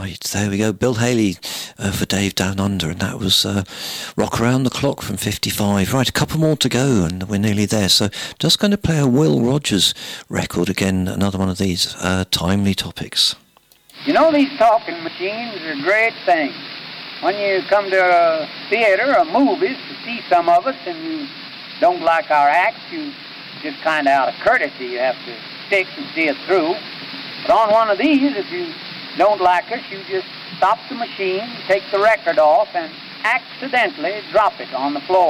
Right, there we go. Bill Haley for Dave Down Under, and that was Rock Around the Clock from 55. Right, a couple more to go, and we're nearly there. So just going to play a Will Rogers record again, another one of these timely topics. You know, these talking machines are great things. When you come to a theater or movies to see some of us and you don't like our acts, you just kind of out of courtesy, you have to stick and see it through. But on one of these, if you don't like us, you just stop the machine, take the record off, and accidentally drop it on the floor.